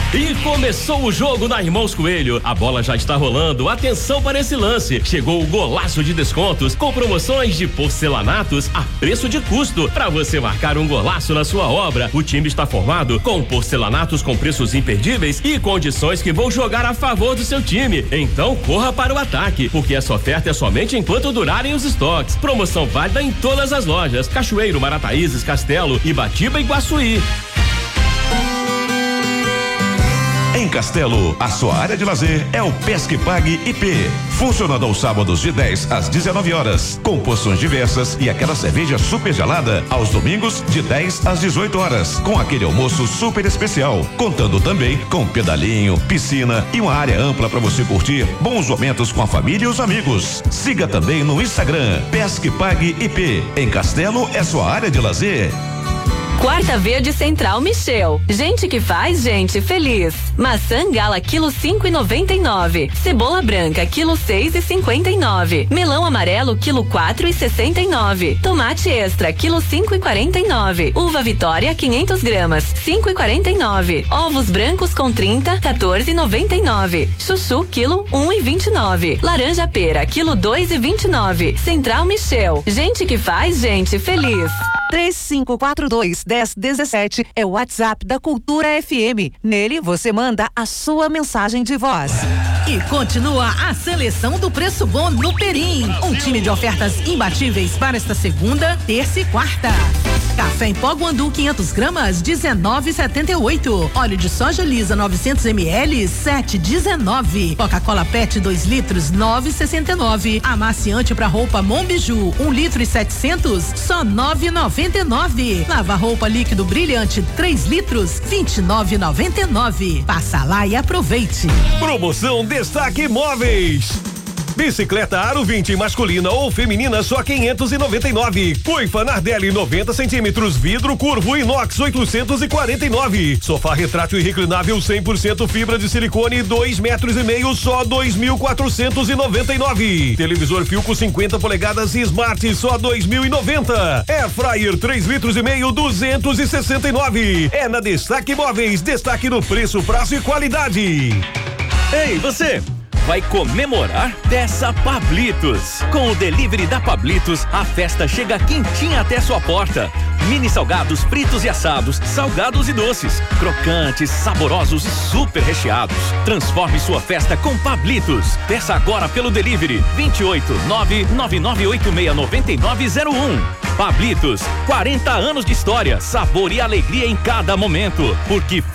E começou o jogo na Irmãos Coelho. A bola já está rolando. Atenção para esse lance. Chegou o golaço de descontos com promoções de porcelanatos a preço de custo. Para você marcar um golaço na sua obra, o time está formado com porcelanatos com preços imperdíveis e condições que vão jogar a favor do seu time. Então corra para o ataque, porque essa oferta é somente enquanto durarem os estoques. Promoção válida em todas as lojas: Cachoeiro, Marataízes, Castelo, Ibatiba e Guaçuí. Em Castelo, a sua área de lazer é o Pesque Pague IP. Funcionando aos sábados de 10 às 19 horas, com porções diversas e aquela cerveja super gelada aos domingos de 10 às 18 horas, com aquele almoço super especial, contando também com pedalinho, piscina e uma área ampla para você curtir bons momentos com a família e os amigos. Siga também no Instagram Pesque Pague IP. Em Castelo é sua área de lazer. Quarta Verde Central Michel. Gente que faz gente feliz. Maçã Gala quilo 5,99. Cebola branca quilo 6,59. Melão amarelo quilo 4,69. Tomate extra quilo 5,49. Uva Vitória 500 gramas 5,49. Ovos brancos com 30 14,99. Chuchu quilo 1,29. Laranja pera quilo 2,29. Central Michel. Gente que faz gente feliz. 3542-1017 é o WhatsApp da Cultura FM. Nele você manda a sua mensagem de voz. E continua a seleção do Preço Bom no Perim. Um time de ofertas imbatíveis para esta segunda, terça e quarta. Café em pó Guandu 500 gramas 19,78. Óleo de soja lisa 900 ml 7,19. Coca-Cola PET 2 litros 9,69. Amaciante para roupa Monbiju 1 litro e 700 só 9,99. Lava roupa líquido brilhante 3 litros 29,99. Passa lá e aproveite. Promoção Destaque Móveis. Bicicleta Aro 20 masculina ou feminina só 599. Coifa Nardelli 90 centímetros, vidro curvo inox 849. Sofá retrátil e reclinável 100% fibra de silicone 2,5 metros só 2.499. Televisor Philco 50 polegadas e Smart só 2.090. Air Fryer 3 litros e meio 269. É na Destaque Móveis, destaque no preço, prazo e qualidade. Ei, você! Vai comemorar dessa Pablitos. Com o delivery da Pablitos, a festa chega quentinha até sua porta. Mini salgados fritos e assados, salgados e doces, crocantes, saborosos e super recheados. Transforme sua festa com Pablitos. Peça agora pelo delivery 28-99986-9901. Pablitos, 40 anos de história, sabor e alegria em cada momento. Porque